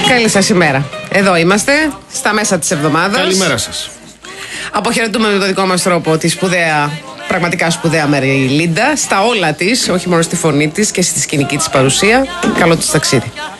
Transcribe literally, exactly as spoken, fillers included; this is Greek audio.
Καλή σας ημέρα. Εδώ είμαστε, στα μέσα της εβδομάδας. Καλημέρα σας. Αποχαιρετούμε με τον δικό μας τρόπο τη σπουδαία, πραγματικά σπουδαία Μαριλίντα, στα όλα της, όχι μόνο στη φωνή της και στη σκηνική της παρουσία. Καλό της ταξίδι.